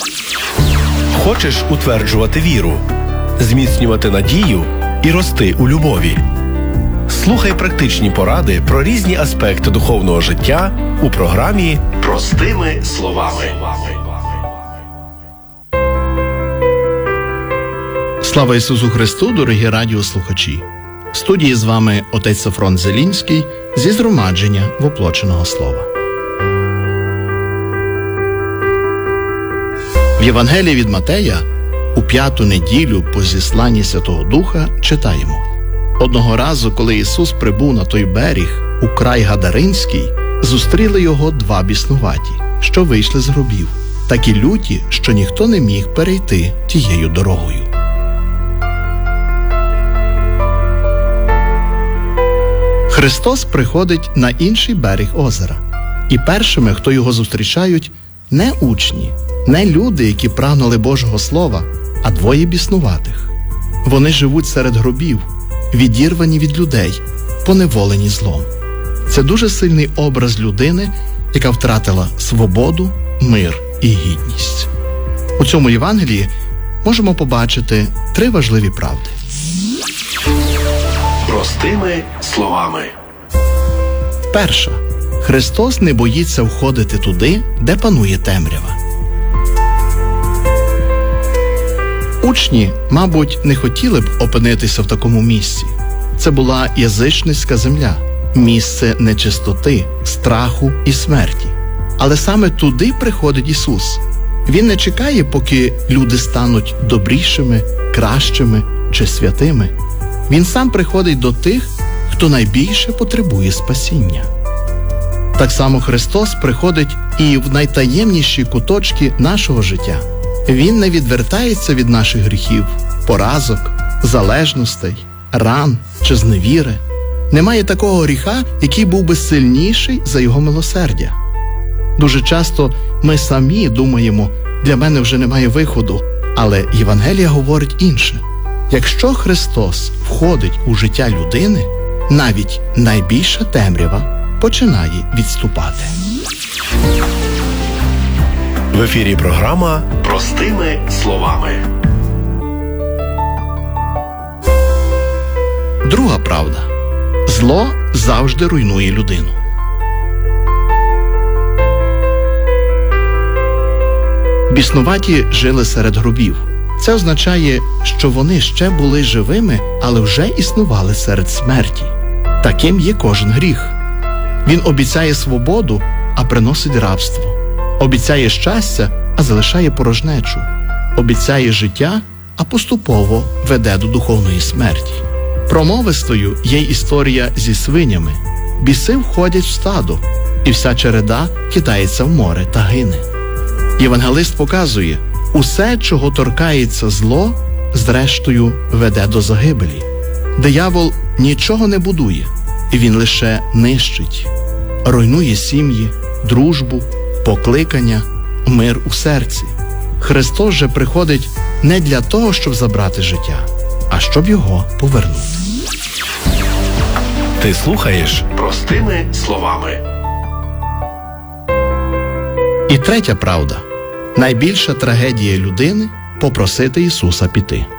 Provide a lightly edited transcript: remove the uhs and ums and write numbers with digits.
Хочеш утверджувати віру, зміцнювати надію і рости у любові? Слухай практичні поради про різні аспекти духовного життя у програмі «Простими словами». Слава Ісусу Христу, дорогі радіослухачі! В студії з вами отець Софрон Зелінський зі згромадження Воплоченого Слова. В Євангелії від Матея у 5-ту неділю по зісланні Святого Духа читаємо: «Одного разу, коли Ісус прибув на той берег, у край Гадаринський, зустріли його 2 біснуваті, що вийшли з гробів, такі люті, що ніхто не міг перейти тією дорогою». Христос приходить на інший берег озера. І першими, хто його зустрічають, не учні, не люди, які прагнули Божого Слова, а 2 біснуватих. Вони живуть серед гробів, відірвані від людей, поневолені злом. Це дуже сильний образ людини, яка втратила свободу, мир і гідність. У цьому Євангелії можемо побачити 3 важливі правди. Простими словами. Перша. Христос не боїться входити туди, де панує темрява. Учні, мабуть, не хотіли б опинитися в такому місці. Це була язичницька земля, місце нечистоти, страху і смерті. Але саме туди приходить Ісус. Він не чекає, поки люди стануть добрішими, кращими чи святими. Він сам приходить до тих, хто найбільше потребує спасіння. Так само Христос приходить і в найтаємніші куточки нашого життя. Він не відвертається від наших гріхів, поразок, залежностей, ран чи зневіри. Немає такого гріха, який був би сильніший за його милосердя. Дуже часто ми самі думаємо, для мене вже немає виходу, але Євангелія говорить інше. Якщо Христос входить у життя людини, навіть найбільша темрява починає відступати. В ефірі програма «Простими словами». Друга правда. Зло завжди руйнує людину. Біснуваті жили серед гробів. Це означає, що вони ще були живими, але вже існували серед смерті. Таким є кожен гріх. Він обіцяє свободу, а приносить рабство. Обіцяє щастя, а залишає порожнечу. Обіцяє життя, а поступово веде до духовної смерті. Промовистою є історія зі свинями. Біси входять в стадо, і вся череда кидається в море та гине. Євангелист показує, усе, чого торкається зло, зрештою веде до загибелі. Диявол нічого не будує, він лише нищить. Руйнує сім'ї, дружбу, покликання, мир у серці. Христос же приходить не для того, щоб забрати життя, а щоб його повернути. Ти слухаєш «Простими словами». І третя правда. Найбільша трагедія людини – попросити Ісуса піти.